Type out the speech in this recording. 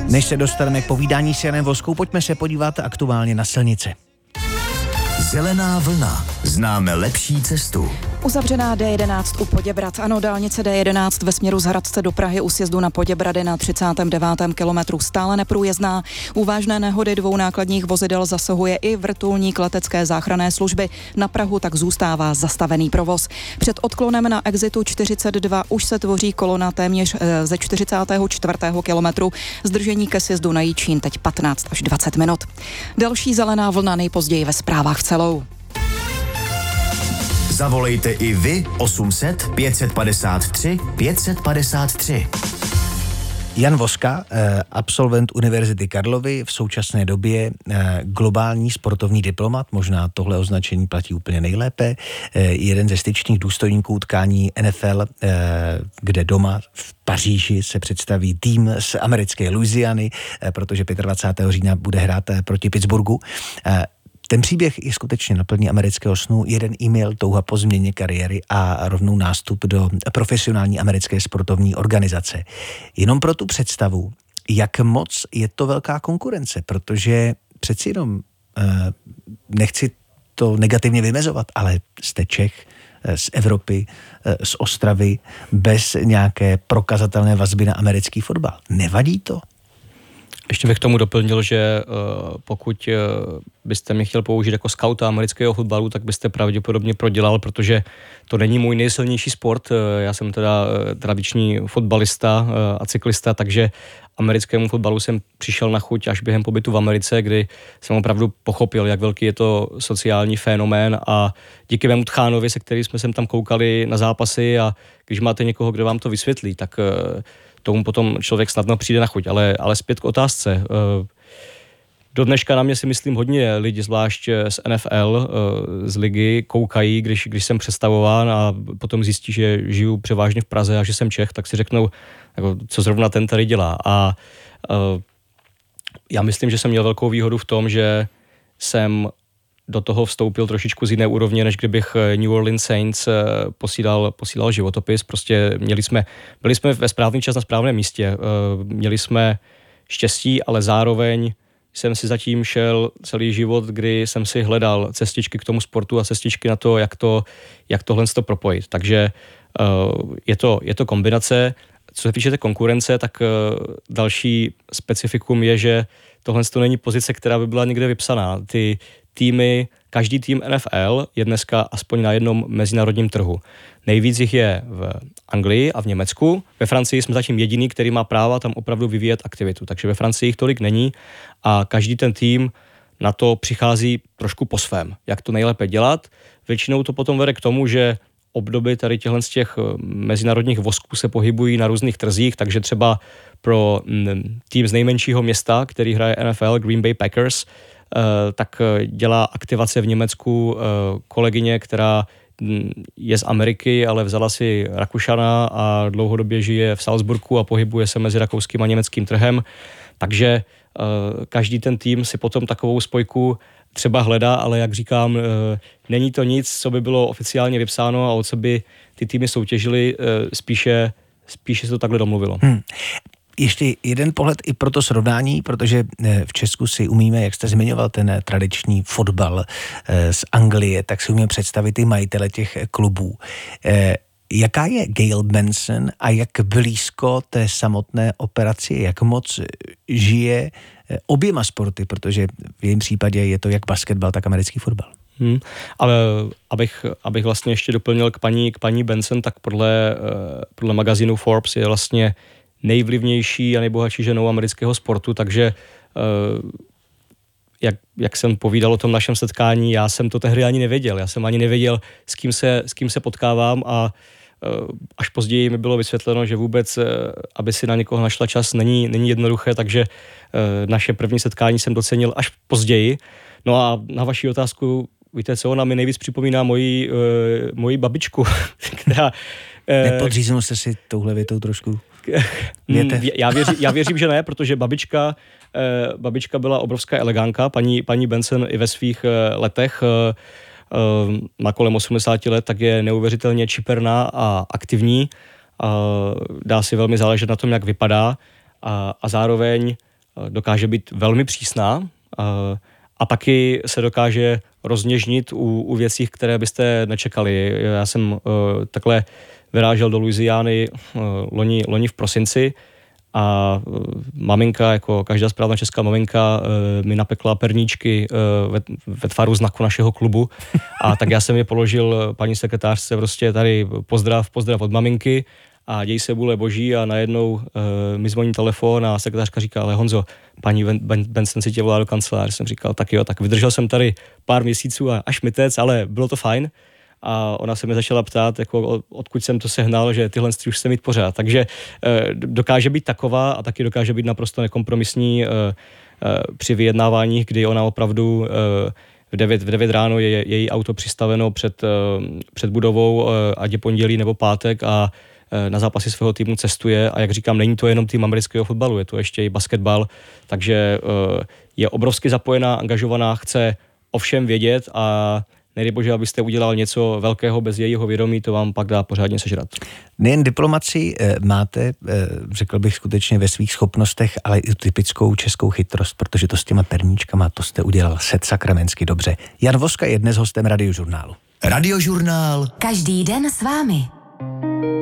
Než se dostaneme k povídání s Janem Voskou, pojďme se podívat aktuálně na silnice. Zelená vlna. Známe lepší cestu. Uzavřená D11 u Poděbrad. Ano, dálnice D11 ve směru z Hradce do Prahy u sjezdu na Poděbrady na 39. kilometru stále neprůjezdná. U vážné nehody 2 nákladních vozidel zasahuje i vrtulník letecké záchranné služby. Na Prahu tak zůstává zastavený provoz. Před odklonem na exitu 42 už se tvoří kolona téměř ze 44. kilometru. Zdržení ke sjezdu na Jičín teď 15 až 20 minut. Další zelená vlna nejpozději ve zprávách v Celou. Zavolejte i vy 800 553 553. Jan Voska, absolvent Univerzity Karlovy, v současné době globální sportovní diplomat, možná tohle označení platí úplně nejlépe, jeden ze styčných důstojníků utkání NFL, kde doma v Paříži se představí tým z americké Louisiany, protože 25. října bude hrát proti Pittsburghu. Ten příběh je skutečně naplní amerického snu, jeden e-mail, touha po změně kariéry a rovnou nástup do profesionální americké sportovní organizace. Jenom pro tu představu, jak moc je to velká konkurence, protože přeci jenom nechci to negativně vymezovat, ale jste Čech, z Evropy, z Ostravy, bez nějaké prokazatelné vazby na americký fotbal. Nevadí to? Ještě bych k tomu doplnil, že pokud byste mě chtěl použít jako skauta amerického fotbalu, tak byste pravděpodobně prodělal, protože to není můj nejsilnější sport. Já jsem teda tradiční fotbalista a cyklista, takže americkému fotbalu jsem přišel na chuť až během pobytu v Americe, kdy jsem opravdu pochopil, jak velký je to sociální fenomén, a díky mému tchánovi, se kterým jsme sem tam koukali na zápasy, a když máte někoho, kdo vám to vysvětlí, tak tomu potom člověk snadno přijde na chuť. Ale zpět k otázce. Do dneška na mě, si myslím, hodně lidi, zvlášť z NFL, z ligy, koukají, když jsem představován, a potom zjistí, že žiju převážně v Praze a že jsem Čech, tak si řeknou, jako, co zrovna ten tady dělá. A já myslím, že jsem měl velkou výhodu v tom, že jsem do toho vstoupil trošičku z jiné úrovně, než kdybych New Orleans Saints posílal životopis. Prostě byli jsme ve správný čas na správném místě. Měli jsme štěstí, ale zároveň jsem si zatím šel celý život, kdy jsem si hledal cestičky k tomu sportu a cestičky na to, jak tohle to propojit. Takže je to kombinace. Co se týče té konkurence, tak další specifikum je, že tohle to není pozice, která by byla někde vypsaná. Ty týmy, každý tým NFL je dneska aspoň na jednom mezinárodním trhu. Nejvíc jich je v Anglii a v Německu. Ve Francii jsme zatím jediný, který má práva tam opravdu vyvíjet aktivitu. Takže ve Francii jich tolik není a každý ten tým na to přichází trošku po svém. Jak to nejlépe dělat? Většinou to potom vede k tomu, že obdoby tady těchto z těch mezinárodních vosků se pohybují na různých trzích, takže třeba pro tým z nejmenšího města, který hraje NFL, Green Bay Packers, tak dělá aktivace v Německu kolegyně, která je z Ameriky, ale vzala si Rakušana a dlouhodobě žije v Salzburgu a pohybuje se mezi rakouským a německým trhem. Takže každý ten tým si potom takovou spojku třeba hledá, ale jak říkám, není to nic, co by bylo oficiálně vypsáno a o co by ty týmy soutěžily, spíše se to takhle domluvilo. Ještě jeden pohled i pro to srovnání, protože v Česku si umíme, jak jste zmiňoval, ten tradiční fotbal z Anglie, tak si umíme představit i majitele těch klubů. Jaká je Gayle Benson a jak blízko té samotné operaci, jak moc žije oběma sporty, protože v jejím případě je to jak basketbal, tak americký fotbal. Ale abych vlastně ještě doplnil k paní Benson, tak podle magazínu Forbes je vlastně nejvlivnější a nejbohatší ženou amerického sportu, takže jak jsem povídal o tom našem setkání, já jsem to tehdy ani nevěděl. Já jsem ani nevěděl, s kým se potkávám, a až později mi bylo vysvětleno, že vůbec, aby si na někoho našla čas, není jednoduché, takže naše první setkání jsem docenil až později. No a na vaši otázku, víte co, ona mi nejvíc připomíná moji babičku, která... Nepodříznul jste si touhle větou trošku? Já věřím, že ne, protože babička byla obrovská elegánka, paní Benson i ve svých letech, má kolem 80 let, tak je neuvěřitelně čiperná a aktivní, dá si velmi záležet na tom, jak vypadá, a zároveň dokáže být velmi přísná a taky se dokáže rozněžnit u věcí, které byste nečekali. Já jsem takhle vyrážel do Louisiany loni v prosinci a maminka, jako každá správná česká maminka, mi napekla perníčky ve tvaru znaku našeho klubu a tak já jsem je položil paní sekretářce, prostě tady pozdrav od maminky a děj se vůle boží a najednou mi zvoní telefon a sekretářka říká, ale Honzo, paní Benson si tě volá do kanceláře. Jsem říkal, tak jo, tak vydržel jsem tady pár měsíců a až mitec, ale bylo to fajn. A ona se mi začala ptát, jako odkud jsem to sehnal, že tyhle už se mít pořád. Takže dokáže být taková a taky dokáže být naprosto nekompromisní při vyjednávání, kdy ona opravdu v 9 ráno je její auto přistaveno před budovou, ať je pondělí nebo pátek a na zápasy svého týmu cestuje a jak říkám, není to jenom tým amerického fotbalu, je to ještě i basketbal, takže je obrovsky zapojená, angažovaná, chce o všem vědět a nedej bože, abyste udělal něco velkého bez jejího vědomí, to vám pak dá pořádně sežrat. Nejen diplomaci máte, řekl bych skutečně ve svých schopnostech, ale i typickou českou chytrost, protože to s těma perníčkama, to jste udělal sakramensky dobře. Jan Voska je dnes hostem Radiožurnálu. Radiožurnál. Každý den s vámi.